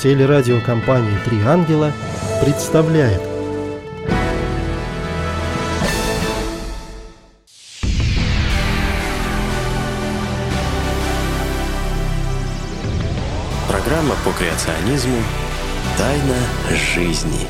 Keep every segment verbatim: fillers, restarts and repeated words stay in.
Телерадиокомпания «Три ангела» представляет. Программа по креационизму «Тайна жизни».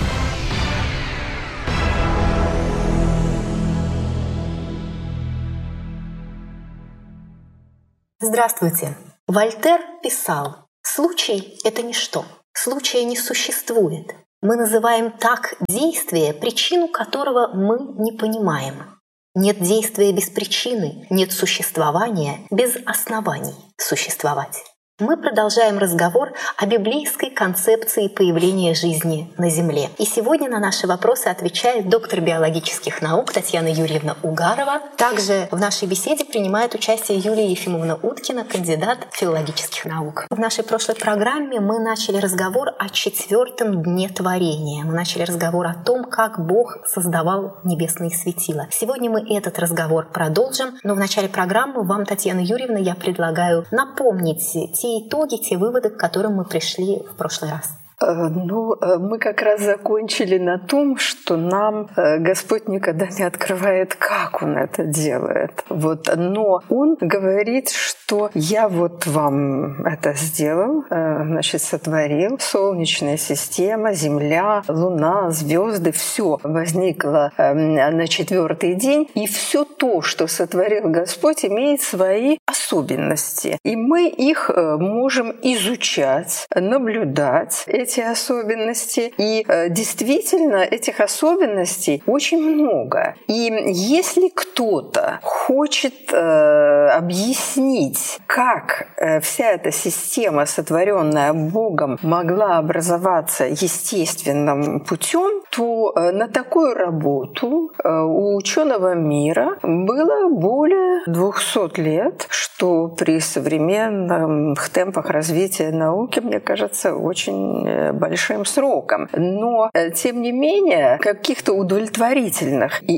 Здравствуйте. Вольтер писал: «Случай – это ничто. Случая не существует. Мы называем так действие, причину которого мы не понимаем. Нет действия без причины, нет существования без оснований существовать». Мы продолжаем разговор о библейской концепции появления жизни на Земле. И сегодня на наши вопросы отвечает доктор биологических наук Татьяна Юрьевна Угарова. Также в нашей беседе принимает участие Юлия Ефимовна Уткина, кандидат филологических наук. В нашей прошлой программе мы начали разговор о четвертом дне творения. Мы начали разговор о том, как Бог создавал небесные светила. Сегодня мы этот разговор продолжим, но в начале программы вам, Татьяна Юрьевна, я предлагаю напомнить те итоги, те выводы, к которым мы пришли в прошлый раз. Ну, мы как раз закончили на том, что нам Господь никогда не открывает, как Он это делает. Вот. Но Он говорит, что «я вот вам это сделал», значит, сотворил. Солнечная система, Земля, Луна, звезды, все возникло на четвертый день. И все то, что сотворил Господь, имеет свои особенности. И мы их можем изучать, наблюдать, эти особенности. И э, действительно, этих особенностей очень много. И если кто-то хочет э, объяснить, как э, вся эта система, сотворенная Богом, могла образоваться естественным путем, то э, на такую работу э, у ученого мира было более двухсот лет, что при современных темпах развития науки, мне кажется, очень большим сроком. Но, тем не менее, каких-то удовлетворительных и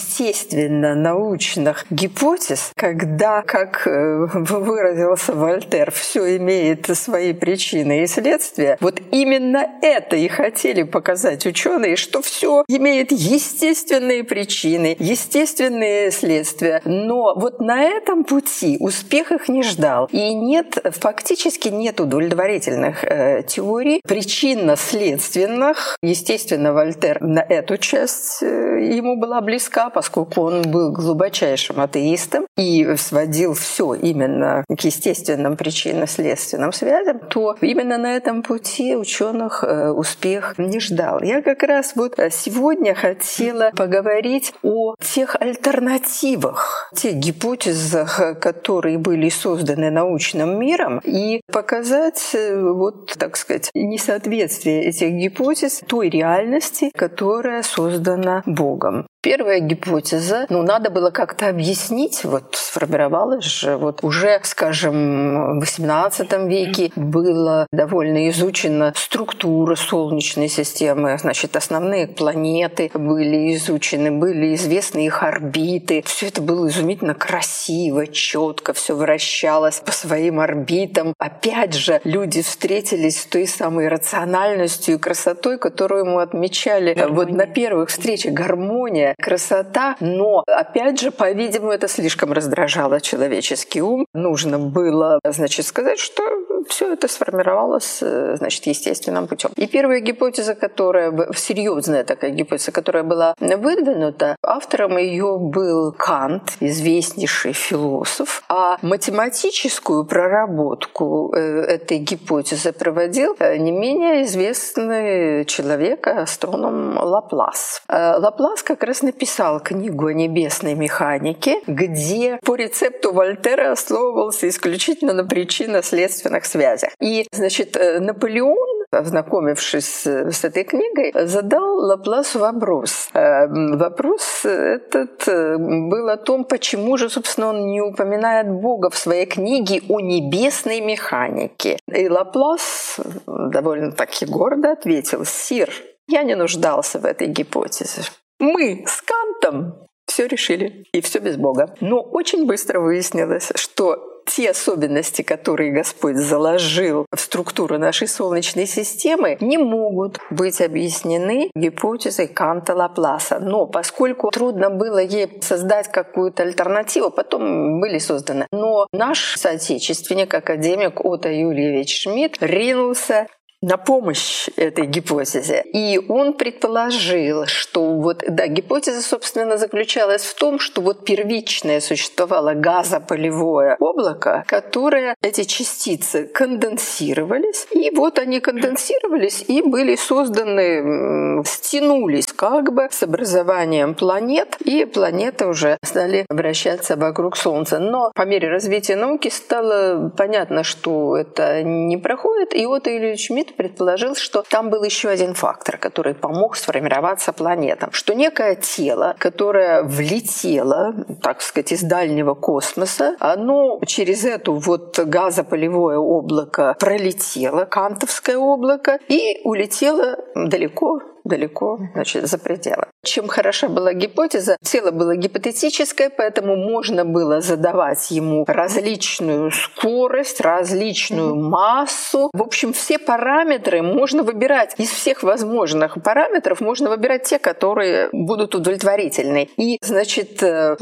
естественно-научных гипотез, когда, как выразился Вольтер, все имеет свои причины и следствия, вот именно это и хотели показать ученые, что все имеет естественные причины, естественные следствия. Но вот на этом пути успех их не ждал. И нет, фактически нет удовлетворительных э, теорий, причинно-следственных. Естественно, Вольтер на эту часть ему была близка, поскольку он был глубочайшим атеистом и сводил все именно к естественным причинно-следственным связям, то именно на этом пути ученых успех не ждал. Я как раз вот сегодня хотела поговорить о тех альтернативах, тех гипотезах, которые были созданы научным миром, и показать, вот, так сказать, несоответствие этих гипотез той реальности, которая создана Богом. Первая гипотеза, ну, надо было как-то объяснить, вот сформировалась же, вот уже, скажем, в восемнадцатом веке была довольно изучена структура Солнечной системы, значит, основные планеты были изучены, были известны их орбиты. Все это было изумительно красиво, четко, все вращалось по своим орбитам. Опять же, люди встретились с той самой рациональностью и красотой, которую мы отмечали гармония. Вот на первых встречах. Гармония, красота, но, опять же, по-видимому, это слишком раздражало человеческий ум. Нужно было, значит, сказать, что все это сформировалось, значит, естественным путем. И первая гипотеза, которая, серьезная такая гипотеза, которая была выдвинута, автором ее был Кант, известнейший философ, а математическую проработку этой гипотезы проводил не менее известный человек, астроном Лаплас. Лаплас как раз написал книгу о небесной механике, где по рецепту Вольтера основывался исключительно на причинно-следственных связях. И, значит, Наполеон, ознакомившись с этой книгой, задал Лапласу вопрос. Вопрос этот был о том, почему же, собственно, он не упоминает Бога в своей книге о небесной механике. И Лаплас довольно-таки гордо ответил: «Сир, я не нуждался в этой гипотезе. Мы с Кантом все решили, и все без Бога. Но очень быстро выяснилось, что те особенности, которые Господь заложил в структуру нашей Солнечной системы, не могут быть объяснены гипотезой Канта-Лапласа. Но поскольку трудно было ей создать какую-то альтернативу, потом были созданы. Но наш соотечественник, академик Отто Юльевич Шмидт, ринулся на помощь этой гипотезе. И он предположил, что вот, да, гипотеза, собственно, заключалась в том, что вот первичное существовало газопылевое облако, которое эти частицы конденсировались, и вот они конденсировались и были созданы, стянулись как бы с образованием планет, и планеты уже стали вращаться вокруг Солнца. Но по мере развития науки стало понятно, что это не проходит, и Отто Юльевич Шмидт предположил, что там был еще один фактор, который помог сформироваться планетам. Что некое тело, которое влетело, так сказать, из дальнего космоса, оно через это вот газопылевое облако пролетело, Кантовское облако, и улетело далеко, далеко, значит, за пределы. Чем хороша была гипотеза, тело было гипотетическое, поэтому можно было задавать ему различную скорость, различную массу. В общем, все параметры можно выбирать. Из всех возможных параметров можно выбирать те, которые будут удовлетворительны. И, значит,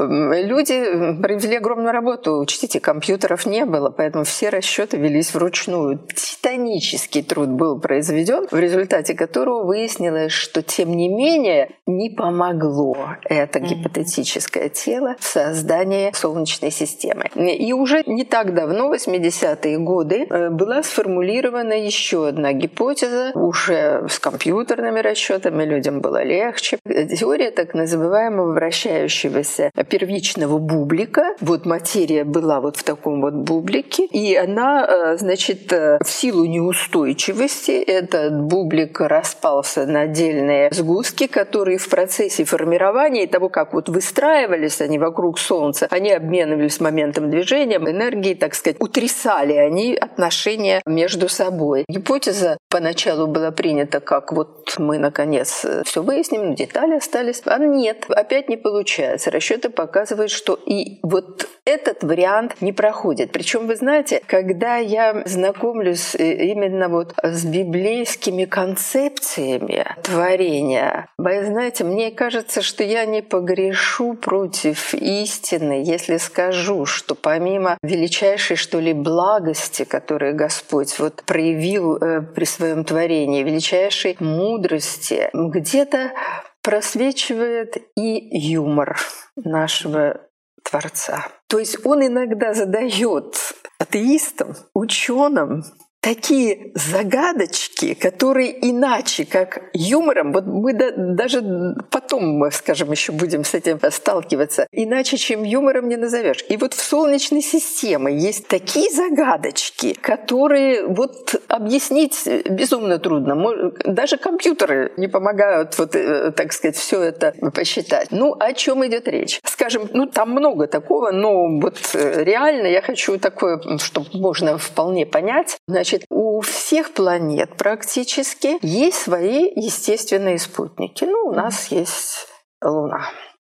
люди провели огромную работу. Учтите, компьютеров не было, поэтому все расчеты велись вручную. Титанический труд был произведен, в результате которого выяснилось, что, тем не менее, не помогло это гипотетическое тело в создании Солнечной системы. И уже не так давно, в восьмидесятые годы, была сформулирована еще одна гипотеза, уже с компьютерными расчетами, людям было легче. Теория так называемого вращающегося первичного бублика. Вот материя была вот в таком вот бублике, и она, значит, в силу неустойчивости этот бублик распался на отдельные сгустки, которые в процессе формирования и того, как вот выстраивались они вокруг Солнца, они обменивались моментом движения, энергией, так сказать, утрясали они отношения между собой. Гипотеза поначалу была принята как вот мы, наконец, все выясним, детали остались. А нет, опять не получается. Расчеты показывают, что и вот этот вариант не проходит. Причем, вы знаете, когда я знакомлюсь именно вот с библейскими концепциями творения, вы знаете, мне кажется, что я не погрешу против истины, если скажу, что помимо величайшей, что ли, благости, которую Господь вот проявил э, при своем творении, величайшей мудрости, где-то просвечивает и юмор нашего Творца. То есть он иногда задает атеистам, ученым такие загадочки, которые иначе, как юмором, вот мы да, даже потом, мы, скажем, еще будем с этим сталкиваться, иначе, чем юмором не назовешь. И вот в Солнечной системе есть такие загадочки, которые вот объяснить безумно трудно. Даже компьютеры не помогают, вот, так сказать, все это посчитать. Ну, о чем идет речь? Скажем, ну, там много такого, но вот реально я хочу такое, чтобы можно вполне понять. Значит, у всех планет практически есть свои естественные спутники. Ну, у нас есть Луна.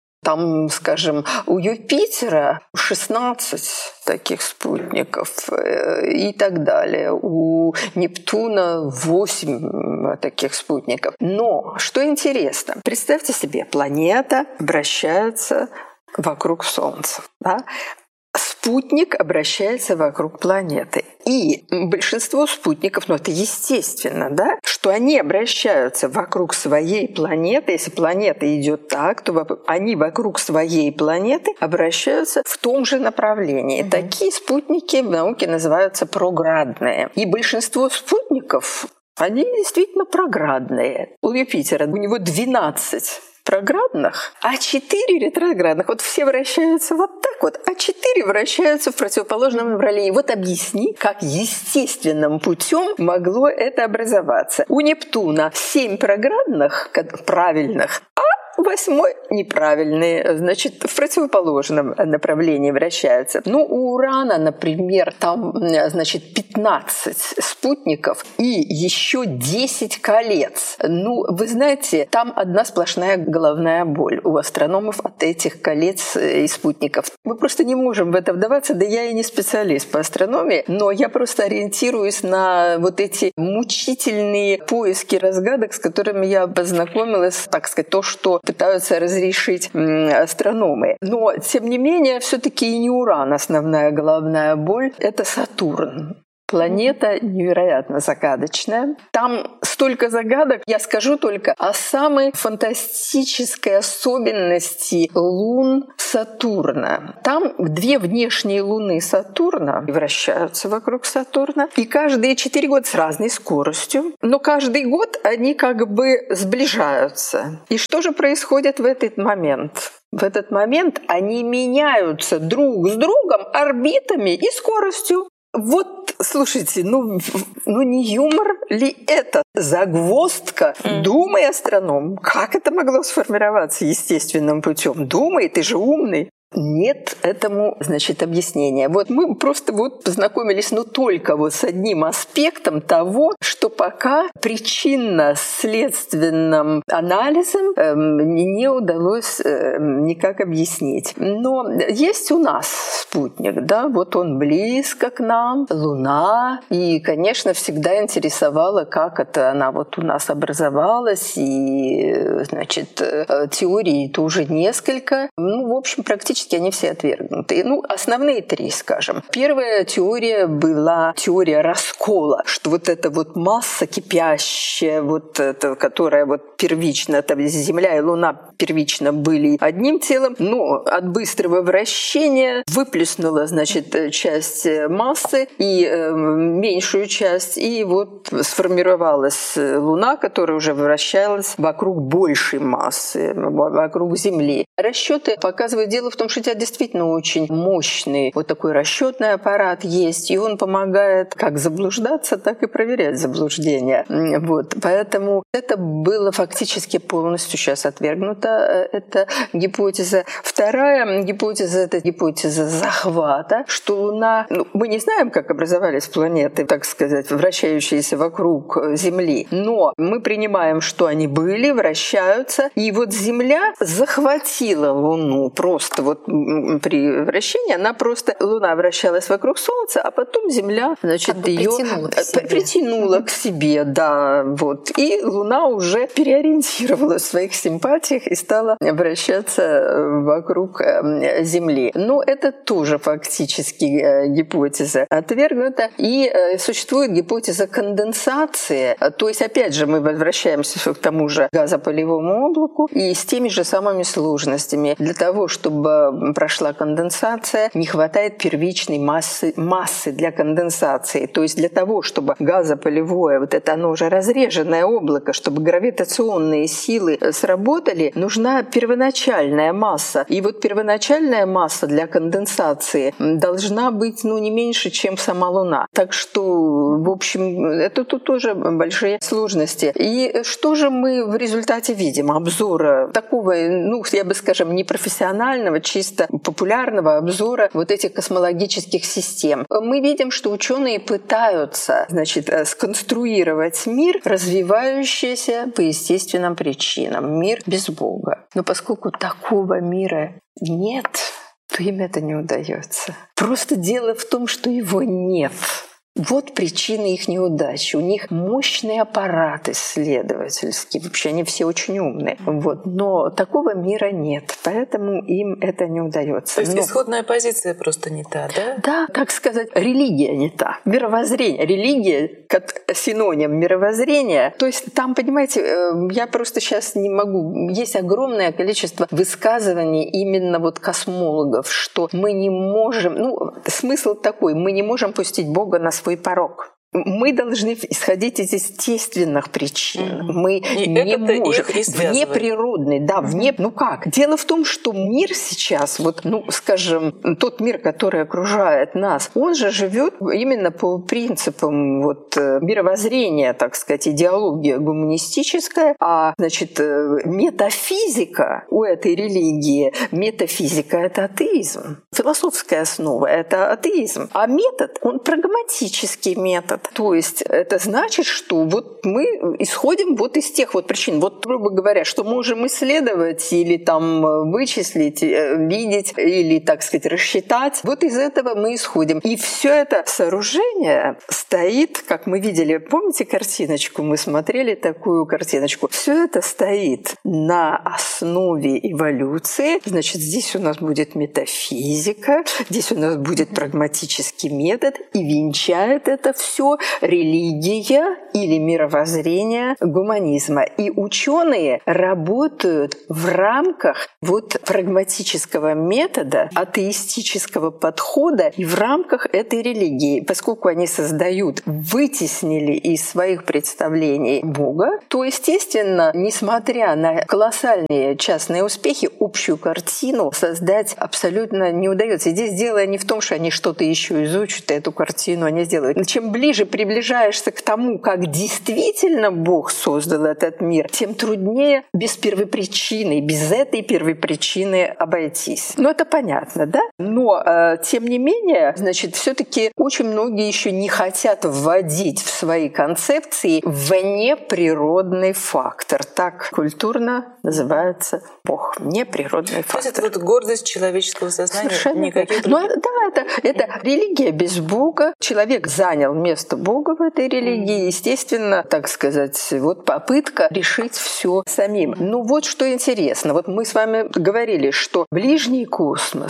Там, скажем, у Юпитера шестнадцать таких спутников и так далее. У Нептуна восемь таких спутников. Но, что интересно, представьте себе, планета вращается вокруг Солнца. Да? Спутник обращается вокруг планеты. И большинство спутников, ну это естественно, да, что они обращаются вокруг своей планеты. Если планета идет так, то они вокруг своей планеты обращаются в том же направлении. Mm-hmm. Такие спутники в науке называются проградные. И большинство спутников, они действительно проградные. У Юпитера у него двенадцать проградных, а четыре ретроградных. Вот все вращаются вот так вот, а четыре вращаются в противоположном направлении. Вот объясни, как естественным путем могло это образоваться. У Нептуна семь проградных, правильных, а восьмой неправильный, значит, в противоположном направлении вращается. Ну, у Урана, например, там, значит, пятнадцать спутников и еще десять колец. Ну, вы знаете, там одна сплошная головная боль у астрономов от этих колец и спутников. Мы просто не можем в это вдаваться, да я и не специалист по астрономии, но я просто ориентируюсь на вот эти мучительные поиски разгадок, с которыми я познакомилась, так сказать, то, что пытаются разрешить астрономы. Но, тем не менее, все-таки и не Уран основная головная боль, это Сатурн. Планета невероятно загадочная. Там столько загадок, я скажу только о самой фантастической особенности лун Сатурна. Там две внешние луны Сатурна вращаются вокруг Сатурна, и каждые четыре года с разной скоростью, но каждый год они как бы сближаются. И что же происходит в этот момент? В этот момент они меняются друг с другом орбитами и скоростью. Вот, слушайте, ну, ну не юмор ли это? Загвоздка. Mm. Думай, астроном, как это могло сформироваться естественным путем? Думай, ты же умный. Нет этому, значит, объяснения. Вот мы просто вот познакомились, ну, только вот с одним аспектом того, что пока причинно-следственным анализом э, не удалось э, никак объяснить. Но есть у нас спутник, да, вот он близко к нам, Луна, и, конечно, всегда интересовало, как это она вот у нас образовалась, и, значит, э, теорий тоже несколько, ну, в общем, практически они все отвергнуты. Ну, основные три, скажем. Первая теория была теория раскола, что вот эта вот масса кипящая, вот эта, которая вот первично, там Земля и Луна первично были одним телом, но от быстрого вращения выплеснула, значит, часть массы и э, меньшую часть, и вот сформировалась Луна, которая уже вращалась вокруг большей массы, вокруг Земли. Расчеты показывают, дело в том, что у тебя действительно очень мощный вот такой расчетный аппарат есть, и он помогает как заблуждаться, так и проверять заблуждения. Вот. Поэтому это было фактически полностью сейчас отвергнуто, эта гипотеза. Вторая гипотеза — это гипотеза захвата, что Луна... Ну, мы не знаем, как образовались планеты, так сказать, вращающиеся вокруг Земли, но мы принимаем, что они были, вращаются, и вот Земля захватила Луну просто вот при вращении, она просто, Луна вращалась вокруг Солнца, а потом Земля, значит, как бы ее притянула к себе. притянула к себе, да, вот. И Луна уже переориентировала в своих симпатиях и стала вращаться вокруг Земли. Но это тоже фактически гипотеза отвергнута. И существует гипотеза конденсации, то есть, опять же, мы возвращаемся к тому же газопылевому облаку и с теми же самыми сложностями. Для того, чтобы прошла конденсация, не хватает первичной массы, массы для конденсации. То есть для того, чтобы газопылевое, вот это оно уже разреженное облако, чтобы гравитационные силы сработали, нужна первоначальная масса. И вот первоначальная масса для конденсации должна быть, ну, не меньше, чем сама Луна. Так что, в общем, это тут тоже большие сложности. И что же мы в результате видим? Обзора такого, ну, я бы, скажем, непрофессионального, чисто популярного обзора вот этих космологических систем. Мы видим, что ученые пытаются, значит, сконструировать мир, развивающийся по естественным причинам. Мир без Бога. Но поскольку такого мира нет, то им это не удается. Просто дело в том, что его нет. Вот причина их неудачи. У них мощный аппарат исследовательский. Вообще они все очень умные. Вот. Но такого мира нет. Поэтому им это не удается. То есть Но... исходная позиция просто не та, да? Да, так сказать, религия не та. Мировоззрение. Религия как синоним мировоззрения. То есть там, понимаете, я просто сейчас не могу. Есть огромное количество высказываний именно вот космологов, что мы не можем... Ну, смысл такой. Мы не можем пустить Бога на свой порог. мы должны исходить из естественных причин. Mm-hmm. Мы и не можем. Вне природный, да, mm-hmm. вне. Ну как? Дело в том, что мир сейчас, вот, ну, скажем, тот мир, который окружает нас, он же живет именно по принципам вот мировоззрения, так сказать, идеология гуманистическая, а, значит, метафизика у этой религии, метафизика — это атеизм. Философская основа — это атеизм. А метод, он прагматический метод. То есть это значит, что вот мы исходим вот из тех вот причин. Вот, грубо говоря, что можем исследовать или там вычислить, видеть или, так сказать, рассчитать. Вот из этого мы исходим. И все это сооружение стоит, как мы видели, помните картиночку? Мы смотрели такую картиночку. Все это стоит на основе эволюции. Значит, здесь у нас будет метафизика, здесь у нас будет прагматический метод, и венчает это все религия или мировоззрение гуманизма. И ученые работают в рамках вот прагматического метода, атеистического подхода и в рамках этой религии. Поскольку они создают, вытеснили из своих представлений Бога, то, естественно, несмотря на колоссальные частные успехи, общую картину создать абсолютно не удается. И здесь дело не в том, что они что-то еще изучат, эту картину они сделают. Чем ближе приближаешься к тому, как действительно Бог создал этот мир, тем труднее без первопричины, без этой первопричины обойтись. Ну, это понятно, да? Но, э, тем не менее, значит, все-таки очень многие еще не хотят вводить в свои концепции внеприродный фактор. Так культурно называется Бог. Внеприродный фактор. То есть это вот гордость человеческого сознания? Совершенно Никаких ну, других... да, это, это религия без Бога. Человек занял место Бога в этой религии. Естественно, так сказать, вот попытка решить все самим. Ну вот что интересно. Вот мы с вами говорили, что ближний космос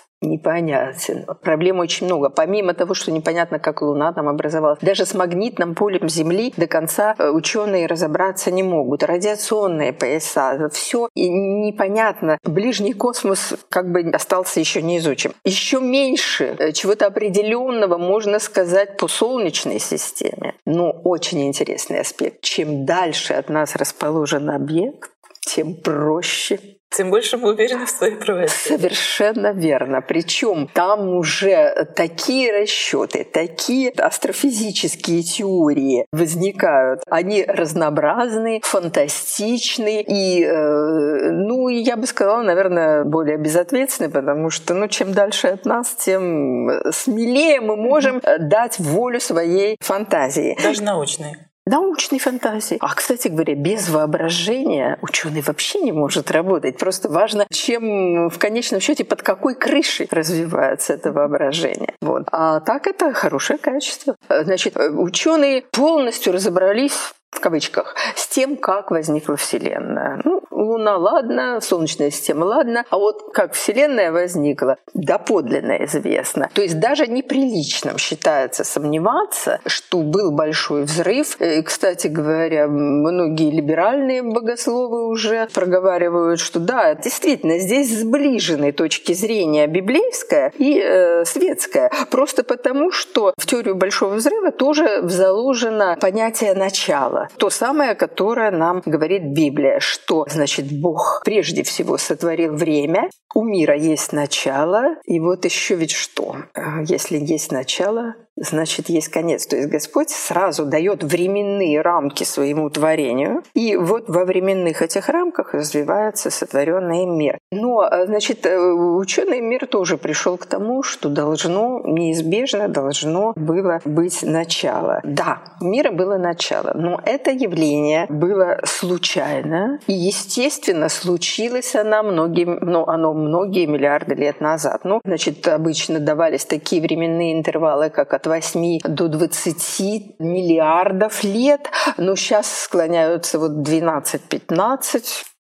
непонятен. Проблем очень много. Помимо того, что непонятно, как Луна там образовалась, даже с магнитным полем Земли до конца ученые разобраться не могут. Радиационные пояса, все непонятно. Ближний космос как бы остался еще не изучен. Еще меньше чего-то определенного можно сказать по Солнечной системе. Но очень интересный аспект. Чем дальше от нас расположен объект, тем проще. Тем больше мы уверены в своей правоте. Совершенно верно. Причем там уже такие расчеты, такие астрофизические теории возникают. Они разнообразны, фантастичны и, э, ну, я бы сказала, наверное, более безответственны, потому что, ну, чем дальше от нас, тем смелее мы можем дать волю своей фантазии. Даже научной. Научной фантазии. А, кстати говоря, без воображения ученый вообще не может работать. Просто важно, чем в конечном счете, под какой крышей развивается это воображение. Вот. А так это хорошее качество. Значит, ученые полностью разобрались, в кавычках, с тем, как возникла Вселенная. Ну, Луна, ладно, Солнечная система, ладно, а вот как Вселенная возникла, доподлинно известно. То есть даже неприличным считается сомневаться, что был большой взрыв. И, кстати говоря, многие либеральные богословы уже проговаривают, что да, действительно, здесь сближены точки зрения библейская и э, светская. Просто потому, что в теорию большого взрыва тоже заложено понятие начала. То самое, которое нам говорит Библия, что, значит, Бог прежде всего сотворил время, у мира есть начало, и вот еще ведь что? Если есть начало, значит, есть конец. То есть Господь сразу дает временные рамки своему творению, и вот во временных этих рамках развивается сотворенный мир. Но, значит, ученый мир тоже пришел к тому, что должно, неизбежно должно было быть начало. Да, у мира было начало, но это явление было случайно, и, естественно, случилось оно многие, ну, оно многие миллиарды лет назад. Ну, значит, обычно давались такие временные интервалы, как от восьми до двадцати миллиардов лет, но сейчас склоняются вот двенадцать-пятнадцать.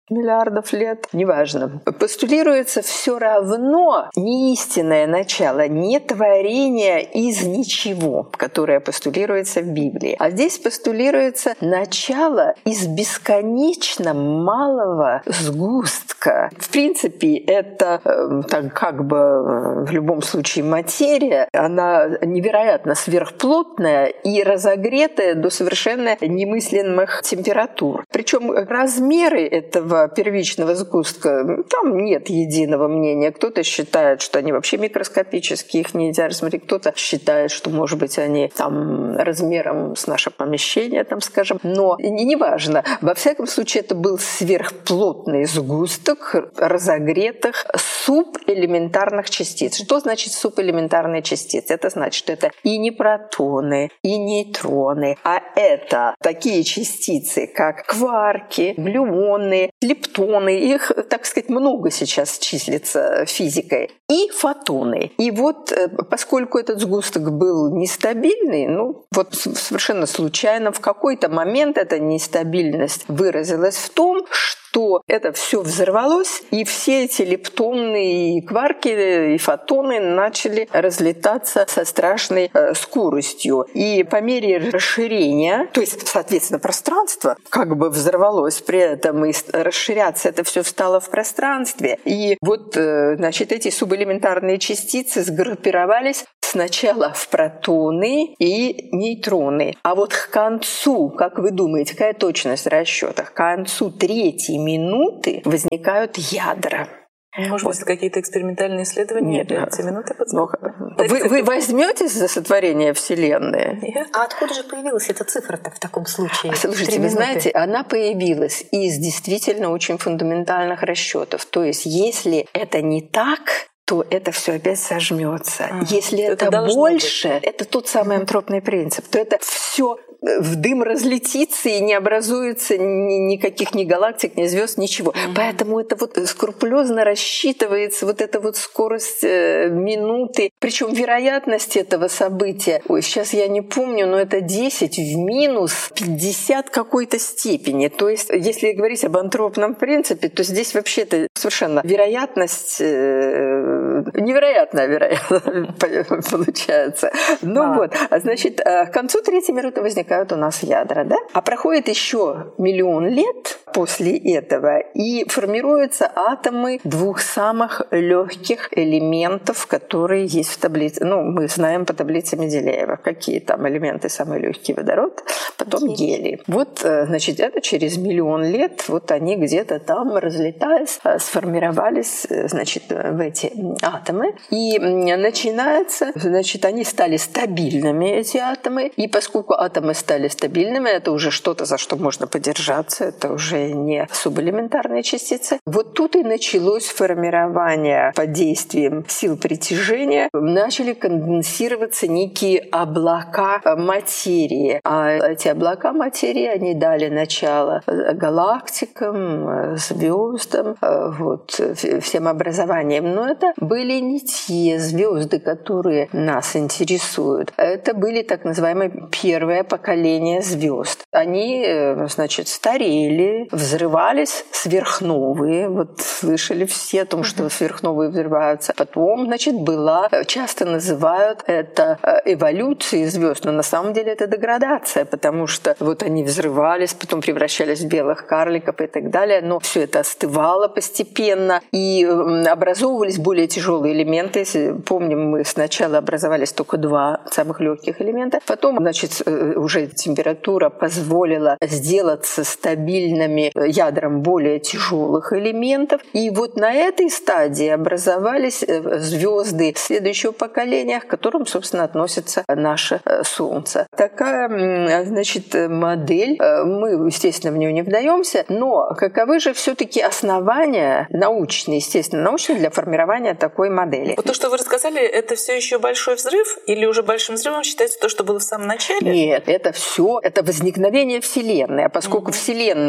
миллиардов лет, неважно. Постулируется все равно не истинное начало, не творение из ничего, которое постулируется в Библии. А здесь постулируется начало из бесконечно малого сгустка. В принципе, это так, как бы в любом случае материя, она невероятно сверхплотная и разогретая до совершенно немыслимых температур. Причем размеры этого первичного сгустка, там нет единого мнения. Кто-то считает, что они вообще микроскопические, их нельзя рассмотреть. Кто-то считает, что, может быть, они там размером с наше помещение, там, скажем. Но неважно. Во всяком случае, это был сверхплотный сгусток разогретых субэлементарных частиц. Что значит субэлементарные частицы? Это значит, что это и не протоны, и нейтроны, а это такие частицы, как кварки, глюоны, лептоны, их, так сказать, много сейчас числится физикой, и фотоны. И вот поскольку этот сгусток был нестабильный, ну вот совершенно случайно в какой-то момент эта нестабильность выразилась в том, что то это все взорвалось, и все эти лептоны, и кварки, и фотоны начали разлетаться со страшной э, скоростью. И по мере расширения, то есть, соответственно, пространство как бы взорвалось при этом, и расширяться это все стало в пространстве. И вот, э, значит, эти субэлементарные частицы сгруппировались сначала в протоны и нейтроны. А вот к концу, как вы думаете, какая точность расчета? К концу третьей минуты возникают ядра. Может вот. быть, какие-то экспериментальные исследования? Нет. минуты Вы, вы возьметесь за сотворение Вселенной? Нет. А откуда же появилась эта цифра-то в таком случае? Слушайте, вы знаете, она появилась из действительно очень фундаментальных расчетов. То есть, если это не так, то это все опять сожмется. А, Если это, это больше, быть. это тот самый антропный принцип, то это все в дым разлетится и не образуется ни, никаких ни галактик, ни звезд, ничего. Mm-hmm. Поэтому это вот скрупулезно рассчитывается вот эта вот скорость э, минуты. Причем вероятность этого события, ой, сейчас я не помню, но это десять в минус пятьдесят какой-то степени. То есть, если говорить об антропном принципе, то здесь вообще-то совершенно вероятность э, невероятная вероятность получается. Ну а. вот, а значит, к концу третьей минуты возникает у нас ядра, да? А проходит еще миллион лет после этого, и формируются атомы двух самых легких элементов, которые есть в таблице. Ну, мы знаем по таблице Менделеева, какие там элементы самые легкие: водород, потом гелий. Вот, значит, это через миллион лет, вот они где-то там, разлетаясь, сформировались, значит, в эти атомы. И начинается, значит, они стали стабильными, эти атомы, и поскольку атомы стали стабильными, это уже что-то, за что можно подержаться, это уже не субэлементарные частицы. Вот тут и началось формирование под действием сил притяжения. Начали конденсироваться некие облака материи. А эти облака материи, они дали начало галактикам, звездам, вот, всем образованиям. Но это были не те звезды, которые нас интересуют. Это были так называемые первые поколения звезд. Они, значит, старели, взрывались, сверхновые. Вот слышали все о том, что сверхновые взрываются. Потом, значит, была, часто называют это эволюцией звезд, но на самом деле это деградация, потому что вот они взрывались, потом превращались в белых карликов и так далее, но все это остывало постепенно, и образовывались более тяжелые элементы. Помним, мы сначала образовались только два самых легких элемента, потом, значит, уже температура позволила сделаться стабильными ядрам более тяжелых элементов, и вот на этой стадии образовались звезды следующего поколения, к которым, собственно, относится наше Солнце. Такая, значит, модель, мы, естественно, в нее не вдаемся, но каковы же все-таки основания научные, естественно, научные для формирования такой модели? Вот то, что вы рассказали, это все еще большой взрыв, или уже большим взрывом считается то, что было в самом начале? Нет, это все, это возникновение Вселенной, а поскольку угу. Вселенная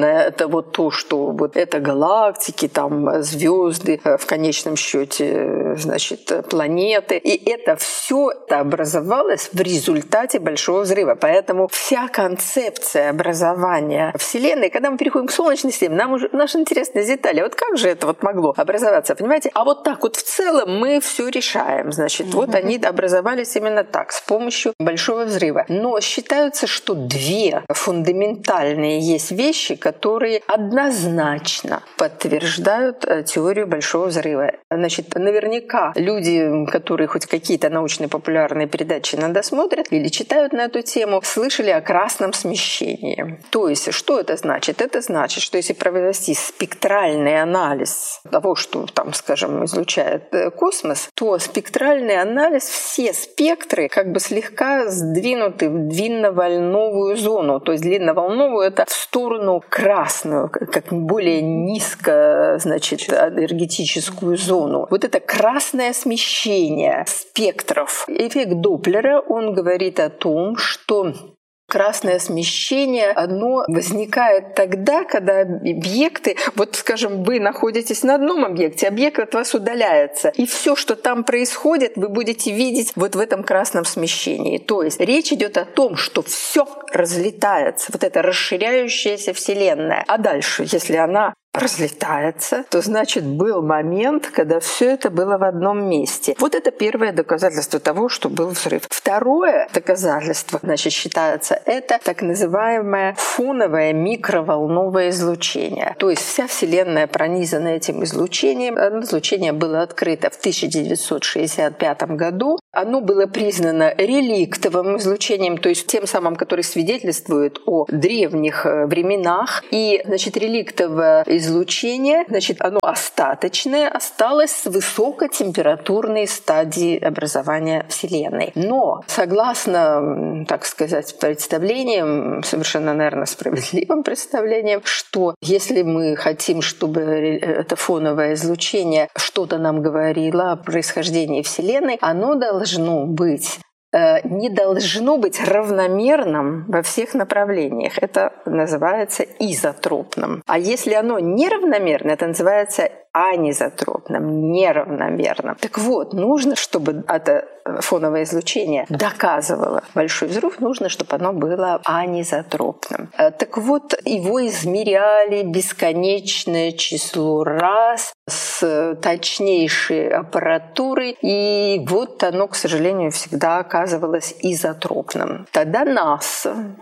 это вот то, что вот это галактики, там звезды, в конечном счете, значит, планеты. И это все это образовалось в результате Большого взрыва. Поэтому вся концепция образования Вселенной, когда мы переходим к Солнечной системе, нам уже наша интересная деталь. А вот как же это вот могло образоваться, понимаете? А вот так вот в целом мы все решаем. Значит, mm-hmm. вот они образовались именно так, с помощью Большого взрыва. Но считается, что две фундаментальные есть вещи, которые однозначно подтверждают теорию Большого взрыва. Значит, наверняка люди, которые хоть какие-то научно-популярные передачи иногда смотрят или читают на эту тему, слышали о красном смещении. То есть, что это значит? Это значит, что если провести спектральный анализ того, что там, скажем, излучает космос, то спектральный анализ, все спектры как бы слегка сдвинуты в длинноволновую зону. То есть длинноволновую — это в сторону красную, как более низко, значит, энергетическую зону. Вот это красное смещение спектров. Эффект Доплера, он говорит о том, что красное смещение, оно возникает тогда, когда объекты, вот, скажем, вы находитесь на одном объекте, объект от вас удаляется, и все, что там происходит, вы будете видеть вот в этом красном смещении. То есть речь идет о том, что все разлетается, вот эта расширяющаяся Вселенная. А дальше, если она разлетается, то значит был момент, когда все это было в одном месте. Вот это первое доказательство того, что был взрыв. Второе доказательство, значит, считается, это так называемое фоновое микроволновое излучение. То есть вся Вселенная пронизана этим излучением. Излучение было открыто в тысяча девятьсот шестьдесят пятом году. Оно было признано реликтовым излучением, то есть тем самым, который свидетельствует о древних временах. И, значит, реликтовое излучение, значит, оно остаточное, осталось с высокотемпературной стадии образования Вселенной. Но, согласно, так сказать, представлениям, совершенно, наверное, справедливым представлениям, что если мы хотим, чтобы это фоновое излучение что-то нам говорило о происхождении Вселенной, оно должно быть не должно быть равномерным во всех направлениях. Это называется изотропным. А если оно неравномерно, это называется анизотропным, неравномерным. Так вот, нужно, чтобы это фоновое излучение доказывало большой взрыв, нужно, чтобы оно было анизотропным. Так вот, его измеряли бесконечное число раз с точнейшей аппаратурой, и вот оно, к сожалению, всегда оказывалось изотропным. Тогда НАСА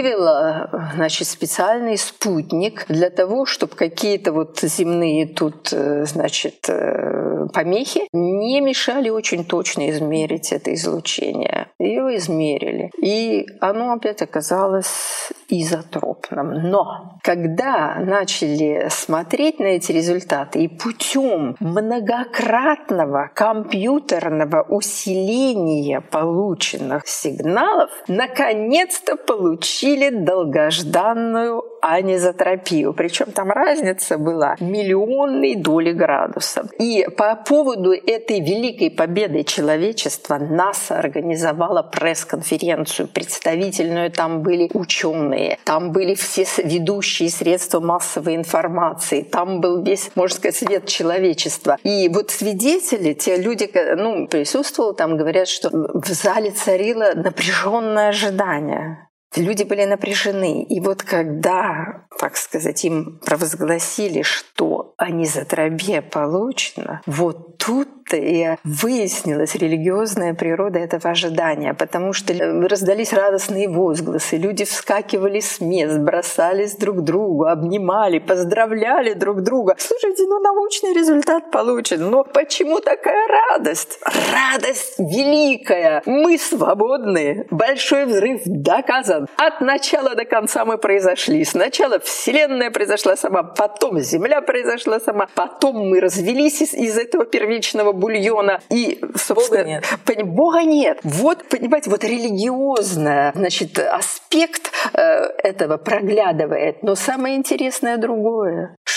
вывела, значит, специальный спутник для того, чтобы какие-то вот земные тут, значит, помехи не мешали очень точно измерить это излучение. Ее измерили. И оно опять оказалось изотропным. Но когда начали смотреть на эти результаты и путем многократного компьютерного усиления полученных сигналов, наконец-то получили долгожданную анизотропию. Причем там разница была миллионной доли градусов. И по поводу этой великой победы человечества НАСА организовала пресс-конференцию представительную. Там были ученые, там были все ведущие средства массовой информации, там был весь, можно сказать, свет человечества. И вот свидетели, те люди, ну, присутствовали там, говорят, что в зале царило напряженное ожидание. Люди были напряжены. И вот когда, так сказать, им провозгласили, что анизотропия получена, вот тут-то и выяснилась религиозная природа этого ожидания, потому что раздались радостные возгласы, люди вскакивали с мест, бросались друг к другу, обнимали, поздравляли друг друга. Слушайте, ну научный результат получен, но почему такая радость? Радость великая! Мы свободны! Большой взрыв доказан! От начала до конца мы произошли. Сначала Вселенная произошла сама, потом Земля произошла сама, потом мы развелись из, из этого первичного бульона. И, собственно, Бога нет. Пон... Бога нет. Вот, понимаете, вот религиозный, значит, аспект э, этого проглядывает. Но самое интересное другое, что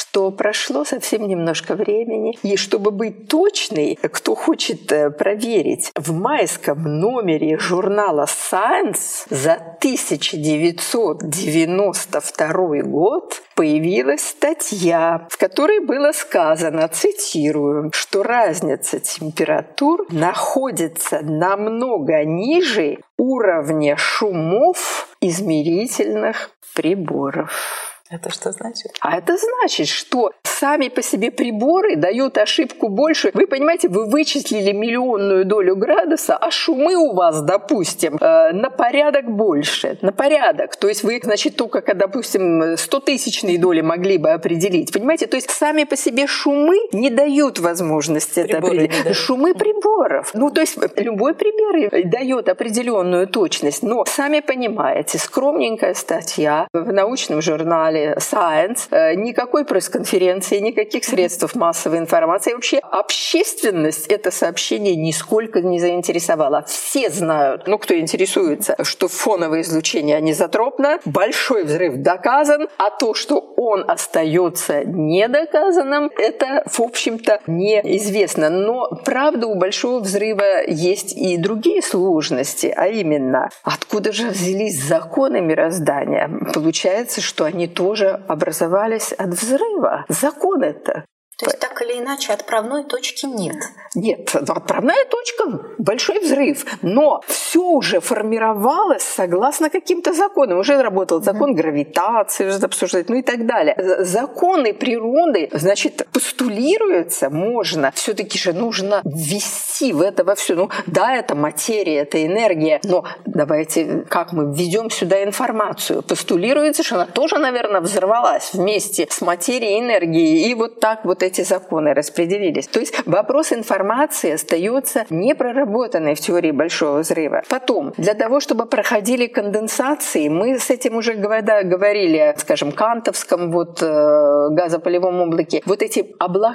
что прошло совсем немножко времени. И чтобы быть точной, кто хочет проверить, в майском номере журнала Science за тысяча девятьсот девяносто второй год появилась статья, в которой было сказано, цитирую, что разница температур находится намного ниже уровня шумов измерительных приборов. Это что значит? А это значит, что сами по себе приборы дают ошибку больше. Вы понимаете, вы вычислили миллионную долю градуса, а шумы у вас, допустим, э, на порядок больше. На порядок. То есть вы, значит, только, допустим, стотысячные доли могли бы определить. Понимаете? То есть сами по себе шумы не дают возможности это определить. Шумы приборов. Ну, то есть любой прибор дает определенную точность. Но, сами понимаете, скромненькая статья в научном журнале Science, никакой пресс-конференции, никаких средств массовой информации. Вообще общественность это сообщение нисколько не заинтересовало. Все знают, ну кто интересуется, что фоновое излучение анизотропно, большой взрыв доказан, а то, что он остается недоказанным, это, в общем-то, неизвестно. Но, правда, у большого взрыва есть и другие сложности, а именно, откуда же взялись законы мироздания? Получается, что они тоже тоже образовались от взрыва. Закон это. То есть так или иначе отправной точки нет? Нет, отправная точка – большой взрыв. Но все уже формировалось согласно каким-то законам. Уже работал закон гравитации, уже обсуждать, ну и так далее. Законы природы, значит, постулируются можно. Все-таки же нужно ввести в это во все. Ну да, это материя, это энергия, но давайте, как мы введем сюда информацию? Постулируется, что она тоже, наверное, взорвалась вместе с материей и энергией. И вот так вот эти законы распределились. То есть вопрос информации остается непроработанной в теории большого взрыва. Потом, для того, чтобы проходили конденсации, мы с этим уже говорили, скажем, кантовском вот, газополевом облаке, вот эти облака